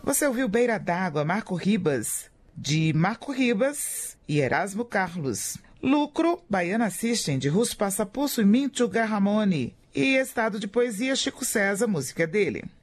Você ouviu Beira d'Água, Marco Ribas, de Marco Ribas e Erasmo Carlos. Lucro, Baiana System, de Russo Passapulso e Mincho Garramone. E Estado de Poesia, Chico César, música dele.